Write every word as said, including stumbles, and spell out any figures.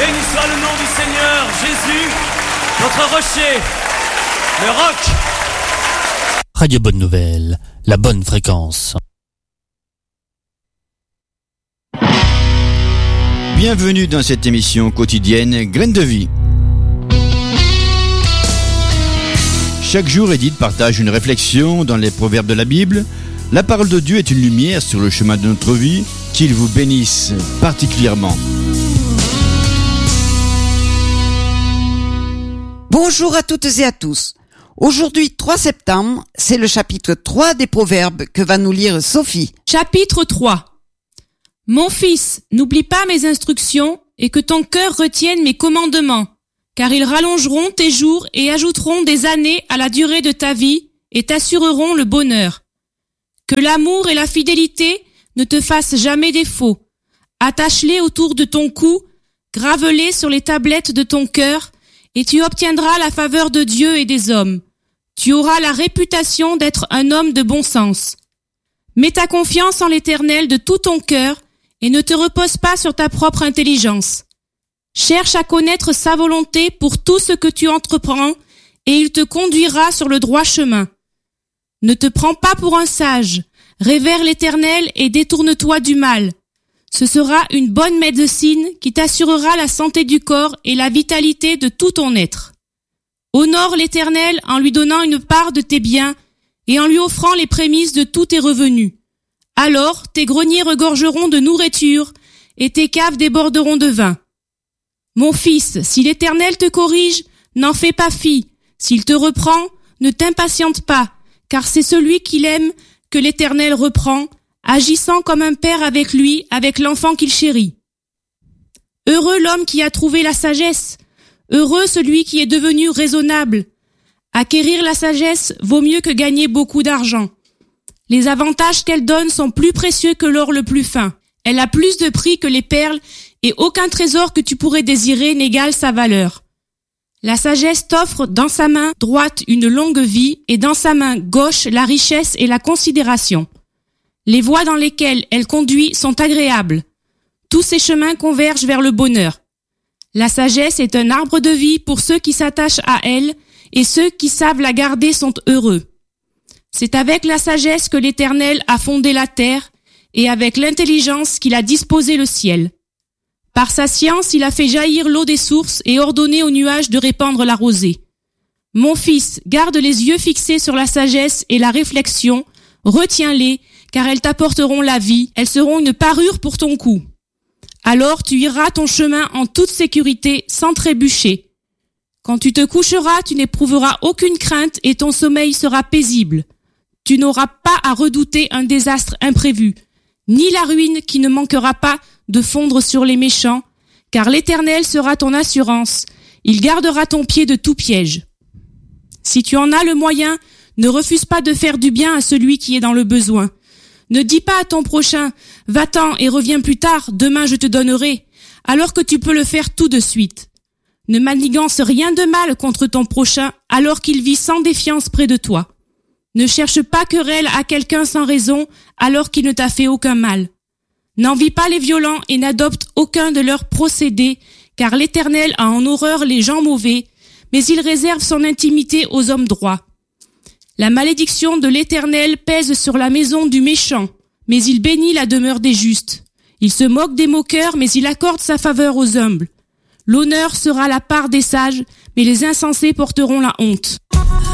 Béni soit le nom du Seigneur, Jésus, notre rocher, le roc. Radio Bonne Nouvelle, la bonne fréquence. Bienvenue dans cette émission quotidienne Graines de vie. Chaque jour, Edith partage une réflexion dans les proverbes de la Bible. La parole de Dieu est une lumière sur le chemin de notre vie. Qu'il vous bénisse particulièrement. Bonjour à toutes et à tous. Aujourd'hui, trois septembre, c'est le chapitre trois des Proverbes que va nous lire Sophie. Chapitre trois. Mon fils, n'oublie pas mes instructions et que ton cœur retienne mes commandements, car ils rallongeront tes jours et ajouteront des années à la durée de ta vie et t'assureront le bonheur. Que l'amour et la fidélité ne te fassent jamais défaut. Attache-les autour de ton cou, grave-les sur les tablettes de ton cœur, et tu obtiendras la faveur de Dieu et des hommes. Tu auras la réputation d'être un homme de bon sens. Mets ta confiance en l'Éternel de tout ton cœur et ne te repose pas sur ta propre intelligence. Cherche à connaître sa volonté pour tout ce que tu entreprends et il te conduira sur le droit chemin. Ne te prends pas pour un sage, révère l'Éternel et détourne-toi du mal. Ce sera une bonne médecine qui t'assurera la santé du corps et la vitalité de tout ton être. Honore l'Éternel en lui donnant une part de tes biens et en lui offrant les prémices de tous tes revenus. Alors tes greniers regorgeront de nourriture et tes caves déborderont de vin. Mon fils, si l'Éternel te corrige, n'en fais pas fi. S'il te reprend, ne t'impatiente pas, car c'est celui qu'il aime que l'Éternel reprend, agissant comme un père avec lui, avec l'enfant qu'il chérit. Heureux l'homme qui a trouvé la sagesse, heureux celui qui est devenu raisonnable. Acquérir la sagesse vaut mieux que gagner beaucoup d'argent. Les avantages qu'elle donne sont plus précieux que l'or le plus fin. Elle a plus de prix que les perles et aucun trésor que tu pourrais désirer n'égale sa valeur. La sagesse t'offre dans sa main droite une longue vie et dans sa main gauche la richesse et la considération. Les voies dans lesquelles elle conduit sont agréables. Tous ses chemins convergent vers le bonheur. La sagesse est un arbre de vie pour ceux qui s'attachent à elle et ceux qui savent la garder sont heureux. C'est avec la sagesse que l'Éternel a fondé la terre et avec l'intelligence qu'il a disposé le ciel. Par sa science, il a fait jaillir l'eau des sources et ordonné aux nuages de répandre la rosée. Mon fils, garde les yeux fixés sur la sagesse et la réflexion, retiens-les, car elles t'apporteront la vie, elles seront une parure pour ton cou. Alors tu iras ton chemin en toute sécurité, sans trébucher. Quand tu te coucheras, tu n'éprouveras aucune crainte et ton sommeil sera paisible. Tu n'auras pas à redouter un désastre imprévu, ni la ruine qui ne manquera pas de fondre sur les méchants, car l'Éternel sera ton assurance, il gardera ton pied de tout piège. Si tu en as le moyen, ne refuse pas de faire du bien à celui qui est dans le besoin. Ne dis pas à ton prochain, va-t'en et reviens plus tard, demain je te donnerai, alors que tu peux le faire tout de suite. Ne manigance rien de mal contre ton prochain, alors qu'il vit sans défiance près de toi. Ne cherche pas querelle à quelqu'un sans raison, alors qu'il ne t'a fait aucun mal. N'envie pas les violents et n'adopte aucun de leurs procédés, car l'Éternel a en horreur les gens mauvais, mais il réserve son intimité aux hommes droits. La malédiction de l'Éternel pèse sur la maison du méchant, mais il bénit la demeure des justes. Il se moque des moqueurs, mais il accorde sa faveur aux humbles. L'honneur sera la part des sages, mais les insensés porteront la honte.